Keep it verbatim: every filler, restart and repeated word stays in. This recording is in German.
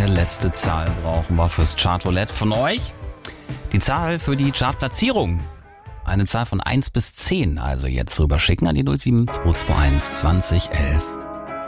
Eine letzte Zahl brauchen wir fürs Chartroulette von euch. Die Zahl für die Chartplatzierung. Eine Zahl von eins bis zehn, also jetzt rüber schicken an die null sieben zwei zwei eins zwanzig elf